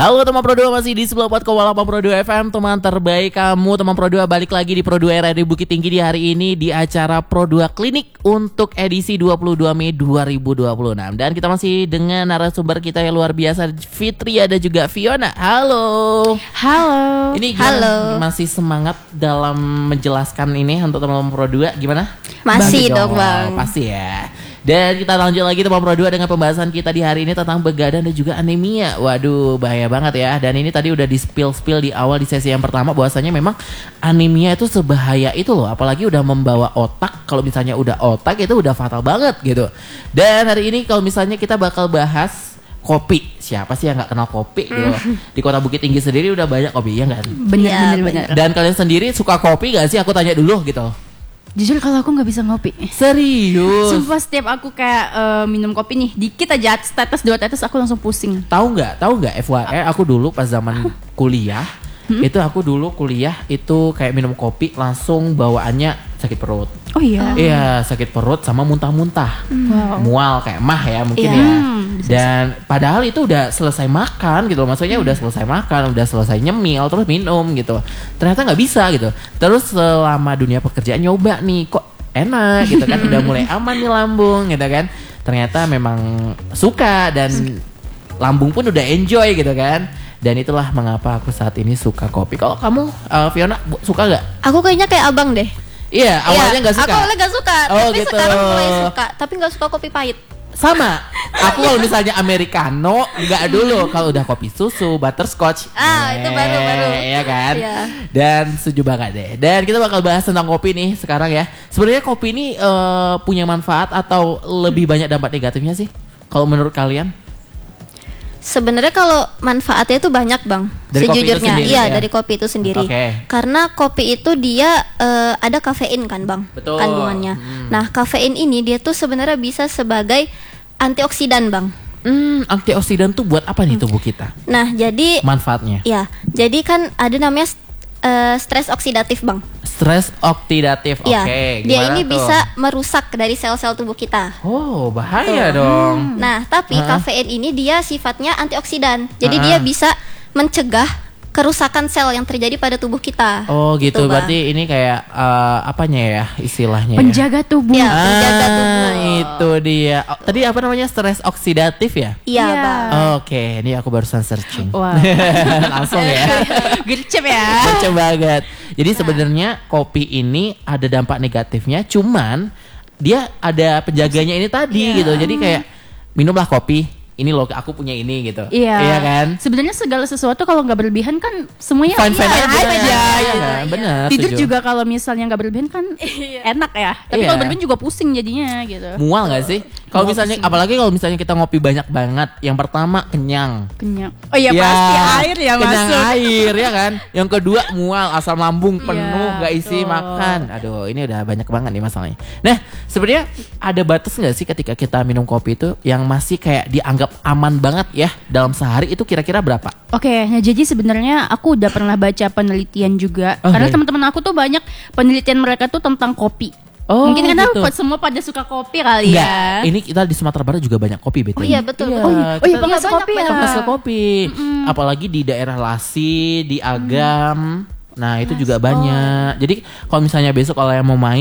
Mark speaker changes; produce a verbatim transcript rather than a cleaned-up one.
Speaker 1: Halo teman Pro dua, masih di sembilan puluh empat koma delapan Pro dua F M, teman terbaik kamu. Teman Pro dua balik lagi di Pro dua R R D Bukit Tinggi di hari ini di acara Pro dua Klinik untuk edisi dua puluh dua Mei dua ribu dua puluh enam. Dan kita masih dengan narasumber kita yang luar biasa, Fitria dan juga Fiona. Halo.
Speaker 2: Halo.
Speaker 1: Ini
Speaker 2: Halo.
Speaker 1: Masih semangat dalam menjelaskan ini untuk teman-teman Pro dua, gimana?
Speaker 2: Masih
Speaker 1: Bang,
Speaker 2: dong, Bang.
Speaker 1: Pasti ya. Dan kita lanjut lagi teman Pro dua dengan pembahasan kita di hari ini tentang begadang dan juga anemia. Waduh, bahaya banget ya. Dan ini tadi udah di spill-spill di awal di sesi yang pertama bahwasanya memang anemia itu sebahaya itu loh. Apalagi udah membawa otak. Kalau misalnya udah otak itu udah fatal banget gitu. Dan hari ini kalau misalnya kita bakal bahas kopi. Siapa sih yang gak kenal kopi gitu. Di Kota Bukit Tinggi sendiri udah banyak kopi, ya kan?
Speaker 2: Bener,
Speaker 3: ya,
Speaker 2: bener, bener.
Speaker 1: Dan kalian sendiri suka kopi gak sih? Aku tanya dulu gitu.
Speaker 2: Jujur kalau aku nggak bisa ngopi.
Speaker 1: Serius?
Speaker 2: Sumpah setiap aku kayak uh, minum kopi nih, dikit aja tetes dua tetes aku langsung pusing.
Speaker 1: Tahu nggak? Tahu nggak? F Y I, aku dulu pas zaman kuliah, hmm? itu aku dulu kuliah itu kayak minum kopi langsung bawaannya sakit perut.
Speaker 2: Oh iya.
Speaker 1: Iya, sakit perut sama muntah-muntah.
Speaker 2: Wow.
Speaker 1: Mual kayak mah ya mungkin
Speaker 2: Iya.
Speaker 1: ya.
Speaker 2: Hmm,
Speaker 1: Dan padahal itu udah selesai makan gitu loh. Maksudnya udah selesai makan, udah selesai nyemil terus minum gitu. Ternyata nggak bisa gitu. Terus selama dunia pekerjaan nyoba nih, kok enak gitu kan. Udah mulai aman nih lambung gitu kan. Ternyata memang suka dan lambung pun udah enjoy gitu kan. Dan itulah mengapa aku saat ini suka kopi. Kalau kamu uh, Fiona suka nggak?
Speaker 3: Aku kayaknya kayak abang deh.
Speaker 1: Iya, awalnya nggak
Speaker 3: Iya,
Speaker 1: suka.
Speaker 3: Aku awalnya nggak suka,
Speaker 1: Oh,
Speaker 3: tapi
Speaker 1: gitu.
Speaker 3: sekarang mulai suka. Tapi nggak suka kopi pahit.
Speaker 1: Sama. Aku kalau misalnya americano nggak dulu. Kalau udah kopi susu, butterscotch.
Speaker 3: Ah, itu baru-baru.
Speaker 1: Iya kan.
Speaker 3: Iya.
Speaker 1: Dan setuju banget deh. Dan kita bakal bahas tentang kopi nih sekarang ya. Sebenarnya kopi ini uh, punya manfaat atau lebih banyak dampak negatifnya sih? Kalau menurut kalian?
Speaker 3: Sebenarnya kalau manfaatnya itu banyak, Bang.
Speaker 1: Dari kopi itu
Speaker 3: Sejujurnya,
Speaker 1: sendiri,
Speaker 3: iya
Speaker 1: ya?
Speaker 3: dari kopi itu sendiri.
Speaker 1: Oke.
Speaker 3: Karena kopi itu dia eh, ada kafein kan, Bang?
Speaker 1: Betul.
Speaker 3: Kandungannya.
Speaker 1: Hmm.
Speaker 3: Nah, kafein ini dia tuh sebenarnya bisa sebagai antioksidan, Bang.
Speaker 1: Hmm, antioksidan tuh buat apa nih tubuh kita?
Speaker 3: Nah, jadi
Speaker 1: Manfaatnya?
Speaker 3: ya, jadi kan ada namanya eh, stres oksidatif, Bang.
Speaker 1: Stres oksidatif. Oke.
Speaker 3: Iya. Dia
Speaker 1: Gimana
Speaker 3: ini
Speaker 1: tuh?
Speaker 3: bisa merusak dari sel-sel tubuh kita.
Speaker 1: Oh, bahaya dong.
Speaker 3: Nah, tapi
Speaker 1: Ha-ha.
Speaker 3: kafein ini dia sifatnya antioksidan. Jadi
Speaker 1: Ha-ha.
Speaker 3: dia bisa mencegah kerusakan sel yang terjadi pada tubuh kita.
Speaker 1: Oh gitu,
Speaker 3: Bang.
Speaker 1: berarti ini kayak uh, apanya ya istilahnya?
Speaker 2: Penjaga tubuh.
Speaker 3: Ya, penjaga
Speaker 1: Ah,
Speaker 3: tubuh.
Speaker 1: itu dia. Oh, tadi apa namanya, stres oksidatif ya?
Speaker 3: Iya,
Speaker 2: Iya.
Speaker 3: Bang.
Speaker 1: Oke, ini aku barusan searching.
Speaker 2: Wah.
Speaker 1: Langsung ya.
Speaker 2: Gercep ya.
Speaker 1: Kocak banget. Jadi sebenarnya kopi ini ada dampak negatifnya, cuman dia ada penjaganya ini tadi
Speaker 2: Iya.
Speaker 1: gitu. Jadi kayak minumlah kopi. Ini loh, aku punya ini gitu.
Speaker 2: Iya.
Speaker 1: Iya kan?
Speaker 2: Sebenarnya segala sesuatu kalau nggak berlebihan kan semuanya
Speaker 1: Fine fine
Speaker 2: iya,
Speaker 1: aja.
Speaker 2: aja.
Speaker 1: Iya,
Speaker 2: gitu.
Speaker 1: kan? Benar.
Speaker 2: Tidur
Speaker 1: setuju.
Speaker 2: juga kalau misalnya nggak berlebihan kan enak ya. Tapi
Speaker 1: Iya.
Speaker 2: kalau berlebihan juga pusing jadinya gitu.
Speaker 1: Mual nggak sih? Kalau
Speaker 2: Mual
Speaker 1: misalnya,
Speaker 2: pusing.
Speaker 1: apalagi kalau misalnya kita ngopi banyak banget. Yang pertama kenyang.
Speaker 2: Kenyang. Oh iya pasti air ya
Speaker 1: kenyang
Speaker 2: masuk.
Speaker 1: air ya kan. Yang kedua mual, asam lambung penuh,
Speaker 2: Iya,
Speaker 1: gak isi
Speaker 2: betul.
Speaker 1: makan. Aduh, ini udah banyak banget nih masalahnya. Nah, sebenarnya ada batas nggak sih ketika kita minum kopi itu yang masih kayak dianggap aman banget ya dalam sehari itu kira-kira berapa?
Speaker 2: Oke, nah jadi sebenarnya aku udah pernah baca penelitian juga.
Speaker 1: Oh,
Speaker 2: Karena
Speaker 1: iya.
Speaker 2: teman-teman aku tuh banyak penelitian mereka tuh tentang kopi.
Speaker 1: Oh,
Speaker 2: Mungkin karena
Speaker 1: gitu.
Speaker 2: semua pada suka kopi kali
Speaker 1: Enggak,
Speaker 2: ya.
Speaker 1: ini kita di Sumatera Barat juga banyak kopi betul.
Speaker 3: Oh iya, betul, betul.
Speaker 2: Oh iya, oh iya,
Speaker 1: kita-
Speaker 2: penghasil
Speaker 3: banyak,
Speaker 2: kopi ya.
Speaker 3: banyak.
Speaker 1: Penghasil kopi. Apalagi di daerah Lasi, di Agam. Nah, itu juga banyak. Jadi kalau misalnya besok kalau yang mau main